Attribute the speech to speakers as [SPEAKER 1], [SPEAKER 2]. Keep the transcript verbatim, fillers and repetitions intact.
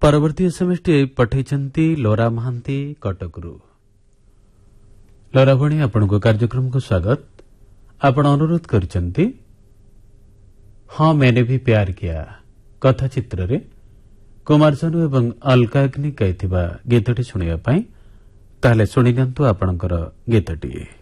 [SPEAKER 1] परवर्ती SMS T पठाई लोरा महांती कटकरू। लोरा भणी आपण को कार्यक्रम को स्वागत। आपण अनुरोध करचंती हाँ मैंने भी प्यार किया कथा चित्र रे कुमार सानू एवं अलका अग्नि गाइथिबा गीतटी सुनिया पाई ताले सुनि नियंतु आपणकर गीतटी।